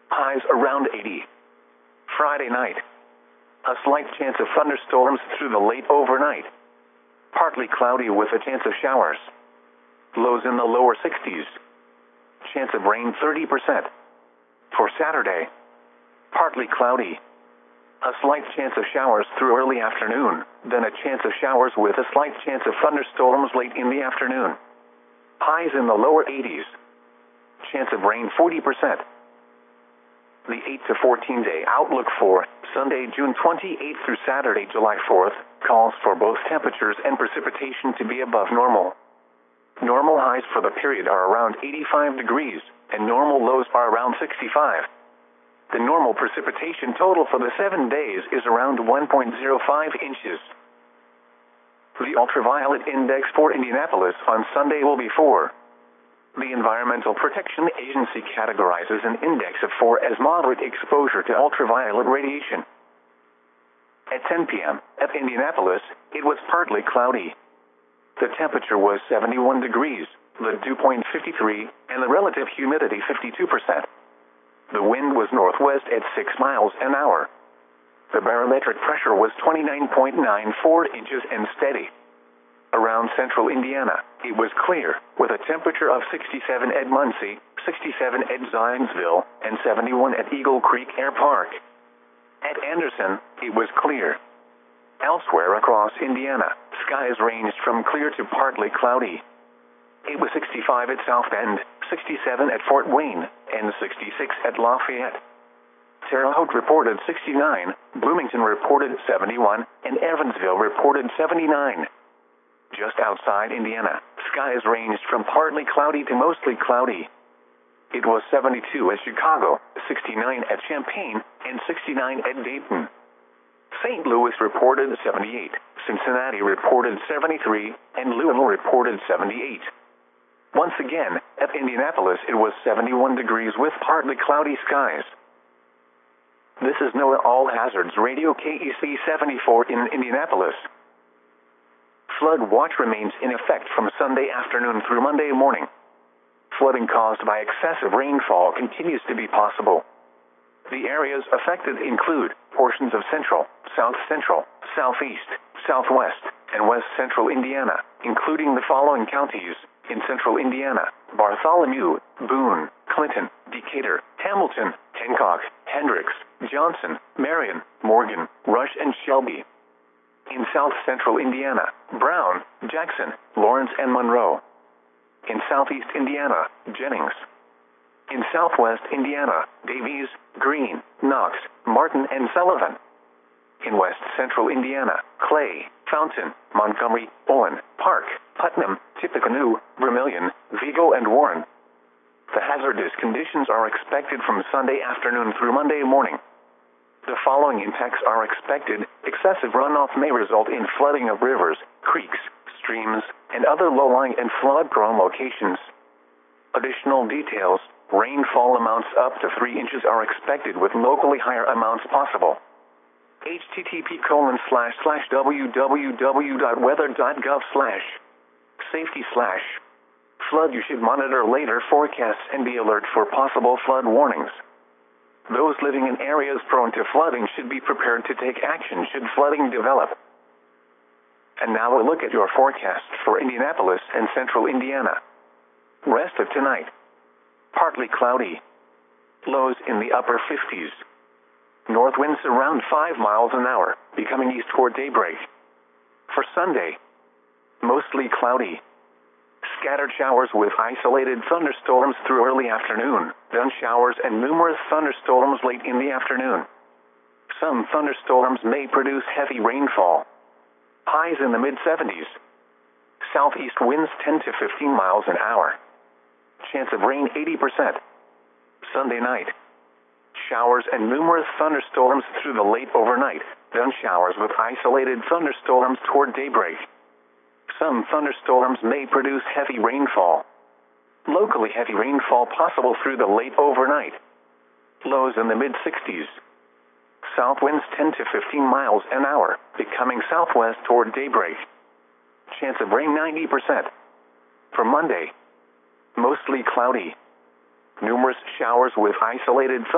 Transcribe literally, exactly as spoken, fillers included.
Highs around eighty. Friday night. A slight chance of thunderstorms through the late overnight. Partly cloudy with a chance of showers. Lows in the lower sixties. Chance of rain thirty percent. For Saturday. Partly cloudy. A slight chance of showers through early afternoon, then a chance of showers with a slight chance of thunderstorms late in the afternoon. Highs in the lower eighties. Chance of rain forty percent. The eight to fourteen day outlook for Sunday, June twenty-eighth through Saturday, July fourth, calls for both temperatures and precipitation to be above normal. Normal highs for the period are around eighty-five degrees, and normal lows are around sixty-five. The normal precipitation total for the seven days is around one point zero five inches. The ultraviolet index for Indianapolis on Sunday will be four. The Environmental Protection Agency categorizes an index of four as moderate exposure to ultraviolet radiation. At ten p m at Indianapolis, it was partly cloudy. The temperature was seventy-one degrees, the dew point fifty-three, and the relative humidity fifty-two percent. The wind was northwest at six miles an hour. The barometric pressure was twenty-nine point nine four inches and steady. Around central Indiana, it was clear, with a temperature of sixty-seven at Muncie, sixty-seven at Zionsville, and seventy-one at Eagle Creek Air Park. At Anderson, it was clear. Elsewhere across Indiana, skies ranged from clear to partly cloudy. It was sixty-five at South Bend, sixty-seven at Fort Wayne, and sixty-six at Lafayette. Terre Haute reported sixty-nine, Bloomington reported seventy-one, and Evansville reported seventy-nine. Just outside Indiana, skies ranged from partly cloudy to mostly cloudy. It was seventy-two at Chicago, sixty-nine at Champaign, and sixty-nine at Dayton. Saint Louis reported seventy-eight, Cincinnati reported seventy-three, and Louisville reported seventy-eight. Once again, at Indianapolis it was seventy-one degrees with partly cloudy skies. This is NOAA All Hazards Radio K E C seventy-four in Indianapolis. Flood watch remains in effect from Sunday afternoon through Monday morning. Flooding caused by excessive rainfall continues to be possible. The areas affected include portions of central, south central, southeast, southwest, and west central Indiana, including the following counties: in central Indiana: Bartholomew, Boone, Clinton, Decatur, Hamilton, Hancock, Hendricks, Johnson, Marion, Morgan, Rush, and Shelby. In south central Indiana: Brown, Jackson, Lawrence, and Monroe. In southeast Indiana: Jennings. In southwest Indiana: Davies, Greene, Knox, Martin, and Sullivan. In west central Indiana: Clay, Fountain, Montgomery, Owen, Park, Putnam, Tippecanoe, Vermilion, Vigo, and Warren. The hazardous conditions are expected from Sunday afternoon through Monday morning. The following impacts are expected: excessive runoff may result in flooding of rivers, creeks, streams, and other low-lying and flood-prone locations. Additional details: rainfall amounts up to three inches are expected with locally higher amounts possible. H T T P colon slash slash www dot weather dot gov slash safety slash flood. You should monitor later forecasts and be alert for possible flood warnings. Those living in areas prone to flooding should be prepared to take action should flooding develop. And now a look at your forecast for Indianapolis and central Indiana. Rest of tonight: partly cloudy. Lows in the upper fifties. North winds around five miles an hour, becoming east toward daybreak. For Sunday: mostly cloudy. Scattered showers with isolated thunderstorms through early afternoon, then showers and numerous thunderstorms late in the afternoon. Some thunderstorms may produce heavy rainfall. Highs in the mid seventies. Southeast winds ten to fifteen miles an hour. Chance of rain eighty percent. Sunday night: showers and numerous thunderstorms through the late overnight, then showers with isolated thunderstorms toward daybreak. Some thunderstorms may produce heavy rainfall. Locally heavy rainfall possible through the late overnight. Lows in the mid sixties. South winds ten to fifteen miles an hour, becoming southwest toward daybreak. Chance of rain ninety percent. For Monday: mostly cloudy. Numerous showers with isolated